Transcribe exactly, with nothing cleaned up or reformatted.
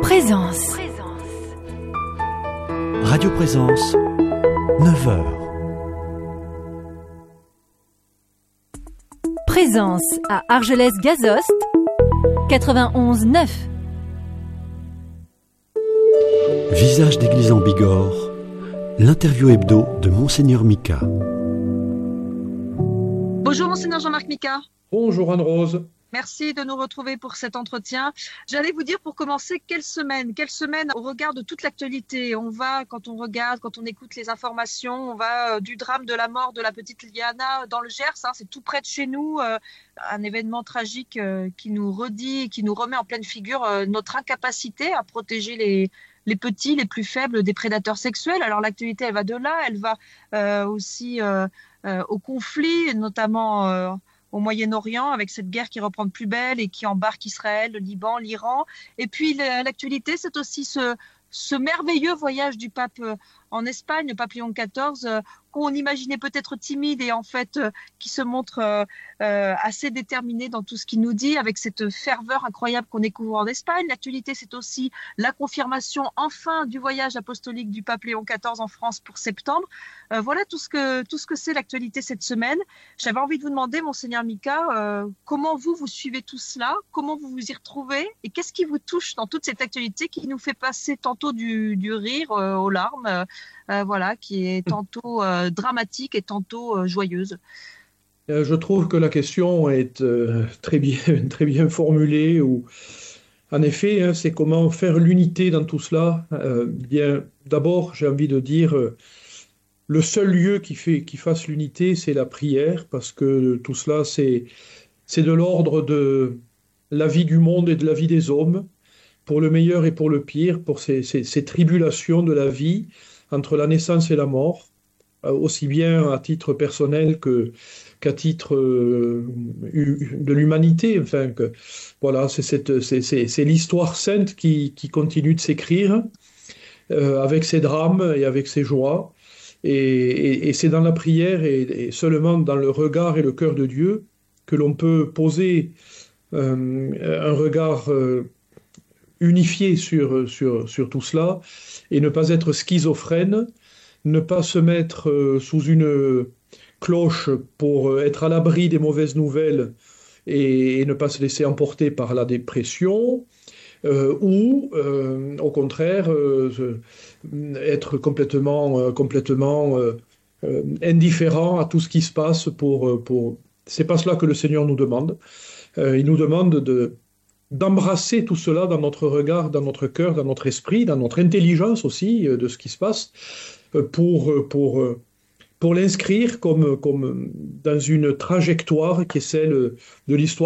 Présence. Radio Présence, neuf heures. Présence à Argelès-Gazost, quatre-vingt-onze neuf. Visage d'église en Bigorre, l'interview hebdo de Monseigneur Mika. Bonjour Monseigneur Jean-Marc Mika. Bonjour Anne-Rose. Merci de nous retrouver pour cet entretien. J'allais vous dire pour commencer, quelle semaine Quelle semaine au regard de toute l'actualité. On va, quand on regarde, quand on écoute les informations, on va euh, du drame de la mort de la petite Liana dans le Gers, hein, c'est tout près de chez nous, euh, un événement tragique euh, qui nous redit, qui nous remet en pleine figure euh, notre incapacité à protéger les, les petits, les plus faibles des prédateurs sexuels. Alors l'actualité, elle va de là, elle va euh, aussi euh, euh, au conflit, notamment euh, au Moyen-Orient, avec cette guerre qui reprend de plus belle et qui embarque Israël, le Liban, l'Iran. Et puis l'actualité, c'est aussi ce, ce merveilleux voyage du pape en Espagne, le pape Léon quatorze, euh, qu'on imaginait peut-être timide et en fait euh, qui se montre euh, euh, assez déterminé dans tout ce qu'il nous dit, avec cette ferveur incroyable qu'on découvre en Espagne. L'actualité, c'est aussi la confirmation enfin du voyage apostolique du pape Léon quatorze en France pour septembre. Euh, voilà tout ce que tout ce que c'est l'actualité cette semaine. J'avais envie de vous demander, Monseigneur Mika, euh, comment vous vous suivez tout cela, comment vous vous y retrouvez et qu'est-ce qui vous touche dans toute cette actualité qui nous fait passer tantôt du, du rire euh, aux larmes. Euh, Euh, voilà, qui est tantôt euh, dramatique et tantôt euh, joyeuse. Je trouve que la question est euh, très bien, très bien formulée. Où, en effet, hein, c'est comment faire l'unité dans tout cela. Euh, bien, d'abord, j'ai envie de dire, euh, le seul lieu qui, fait, qui fasse l'unité, c'est la prière, parce que tout cela, c'est, c'est de l'ordre de la vie du monde et de la vie des hommes, pour le meilleur et pour le pire, pour ces, ces, ces tribulations de la vie, entre la naissance et la mort, aussi bien à titre personnel que, qu'à titre euh, de l'humanité. Enfin, que, voilà, c'est, cette, c'est, c'est, c'est l'histoire sainte qui, qui continue de s'écrire, euh, avec ses drames et avec ses joies. Et, et, et c'est dans la prière et, et seulement dans le regard et le cœur de Dieu que l'on peut poser euh, un regard euh, unifié sur, sur, sur tout cela, et ne pas être schizophrène, ne pas se mettre euh, sous une cloche pour être à l'abri des mauvaises nouvelles et, et ne pas se laisser emporter par la dépression, euh, ou euh, au contraire euh, être complètement, euh, complètement euh, euh, indifférent à tout ce qui se passe. Pour, pour... C'est pas cela que le Seigneur nous demande. Euh, il nous demande de d'embrasser tout cela dans notre regard, dans notre cœur, dans notre esprit, dans notre intelligence aussi de ce qui se passe, pour, pour, pour l'inscrire comme, comme dans une trajectoire qui est celle de l'histoire